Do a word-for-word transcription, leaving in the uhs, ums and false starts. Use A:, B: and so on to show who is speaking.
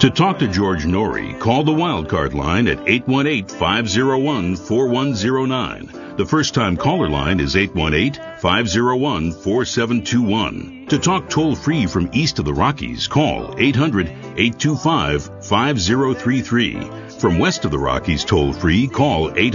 A: To talk to George Norrie, call the Wildcard line at eight one eight, five oh one, four one oh nine. The first-time caller line is eight one eight, five oh one, four seven two one. To talk toll-free from east of the Rockies, call eight hundred, eight two five, five oh three three. From west of the Rockies toll-free, call eight hundred